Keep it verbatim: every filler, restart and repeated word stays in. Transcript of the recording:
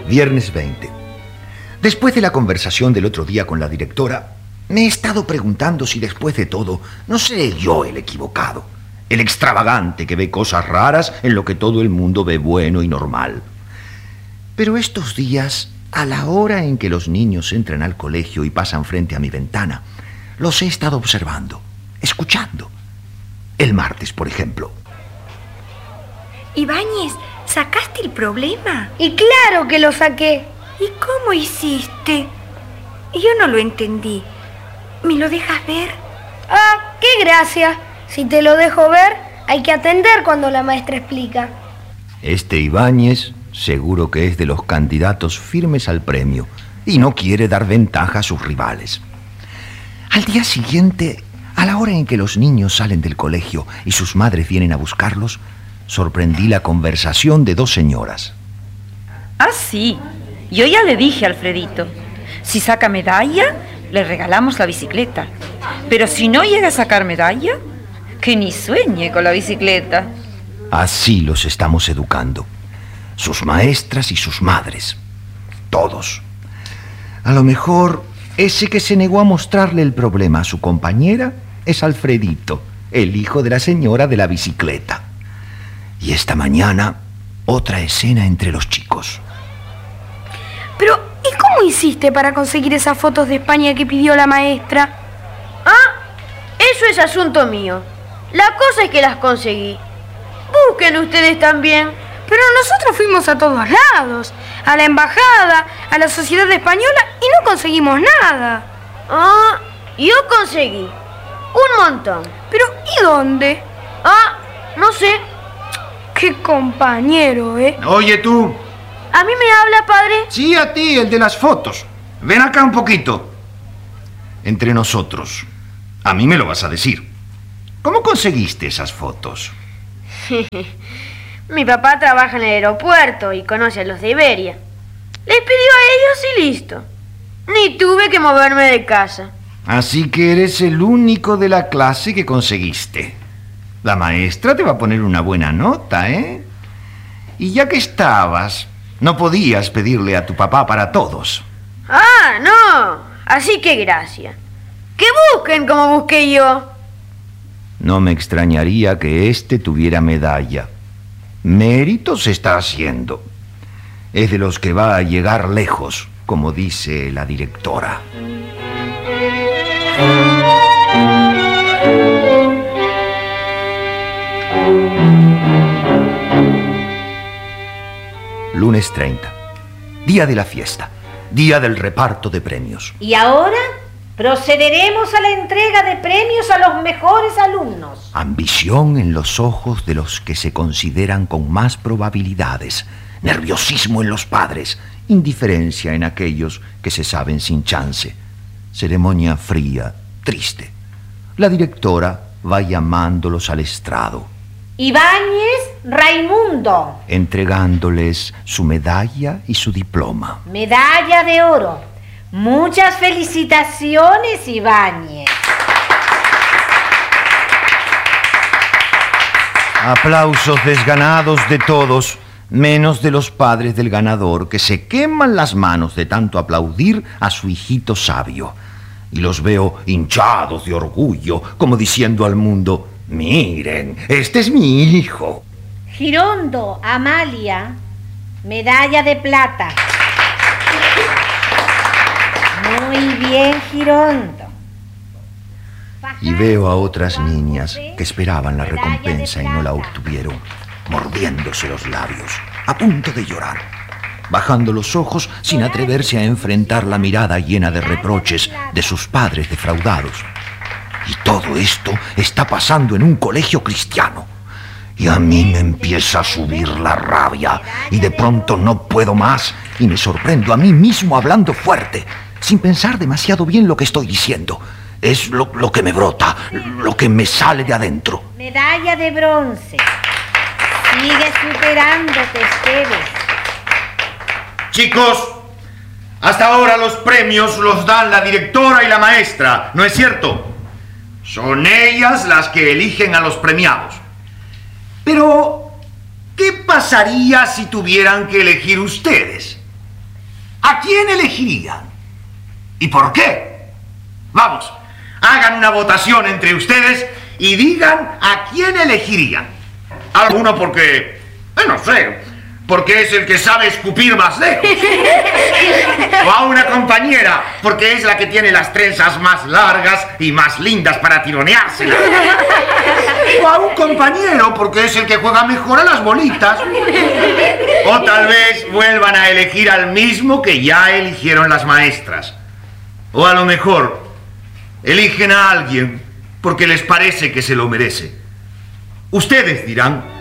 Viernes veinte. Después de la conversación del otro día con la directora, me he estado preguntando si después de todo no seré yo el equivocado, el extravagante que ve cosas raras en lo que todo el mundo ve bueno y normal. Pero estos días, a la hora en que los niños entran al colegio y pasan frente a mi ventana, los he estado observando, escuchando. El martes, por ejemplo. Ibáñez, ¿sacaste el problema? Y claro que lo saqué. ¿Y cómo hiciste? Yo no lo entendí. ¿Me lo dejas ver? Ah, qué gracia. Si te lo dejo ver, hay que atender cuando la maestra explica. Este Ibáñez seguro que es de los candidatos firmes al premio y no quiere dar ventaja a sus rivales. Al día siguiente, a la hora en que los niños salen del colegio y sus madres vienen a buscarlos, sorprendí la conversación de dos señoras. Ah, sí. Yo ya le dije a Alfredito, si saca medalla, le regalamos la bicicleta. Pero si no llega a sacar medalla, que ni sueñe con la bicicleta. Así los estamos educando. Sus maestras y sus madres. Todos. A lo mejor ese que se negó a mostrarle el problema a su compañera es Alfredito, el hijo de la señora de la bicicleta. Y esta mañana, otra escena entre los chicos. Pero, ¿y cómo hiciste para conseguir esas fotos de España que pidió la maestra? Ah, eso es asunto mío. La cosa es que las conseguí. Busquen ustedes también. Pero nosotros fuimos a todos lados, a la embajada, a la Sociedad Española y no conseguimos nada. Ah, yo conseguí un montón. Pero, ¿y dónde? Ah, no sé. Qué compañero, ¿eh? Oye, tú. ¿A mí me habla, padre? Sí, a ti, el de las fotos. Ven acá un poquito. Entre nosotros, a mí me lo vas a decir. ¿Cómo conseguiste esas fotos? Mi papá trabaja en el aeropuerto y conoce a los de Iberia. Les pidió a ellos y listo. Ni tuve que moverme de casa. Así que eres el único de la clase que conseguiste. La maestra te va a poner una buena nota, ¿eh? Y ya que estabas, no podías pedirle a tu papá para todos. Ah, no. Así que gracia. Que busquen como busqué yo. No me extrañaría que este tuviera medalla. Mérito se está haciendo. Es de los que va a llegar lejos, como dice la directora. Lunes treinta. Día de la fiesta. Día del reparto de premios. Y ahora procederemos a la entrega de premios a los mejores alumnos. Ambición en los ojos de los que se consideran con más probabilidades. Nerviosismo en los padres. Indiferencia en aquellos que se saben sin chance. Ceremonia fría, triste. La directora va llamándolos al estrado. Ibáñez, Raimundo. Entregándoles su medalla y su diploma. Medalla de oro. Muchas felicitaciones, Ibáñez. Aplausos desganados de todos, menos de los padres del ganador, que se queman las manos de tanto aplaudir a su hijito sabio. Y los veo hinchados de orgullo, como diciendo al mundo: miren, este es mi hijo. Girondo, Amalia, medalla de plata. Muy bien, Girondo. Y veo a otras niñas que esperaban la recompensa y no la obtuvieron, mordiéndose los labios, a punto de llorar, bajando los ojos sin atreverse a enfrentar la mirada llena de reproches de sus padres defraudados. Y todo esto está pasando en un colegio cristiano. Y a mí me empieza a subir la rabia y de pronto no puedo más y me sorprendo a mí mismo hablando fuerte, sin pensar demasiado bien lo que estoy diciendo. Es lo, lo que me brota, lo que me sale de adentro. Medalla de bronce. Sigue superándote, Esteves. Chicos, hasta ahora los premios los dan la directora y la maestra, ¿no es cierto? Son ellas las que eligen a los premiados. Pero, ¿qué pasaría si tuvieran que elegir ustedes? ¿a quién elegirían? ¿Y por qué? Vamos, hagan una votación entre ustedes y digan a quién elegirían. Alguno porque, eh, no sé, porque es el que sabe escupir más lejos. O a una compañera, porque es la que tiene las trenzas más largas y más lindas para tironeárselas. O a un compañero, porque es el que juega mejor a las bolitas. O tal vez vuelvan a elegir al mismo que ya eligieron las maestras. O a lo mejor, eligen a alguien porque les parece que se lo merece. Ustedes dirán.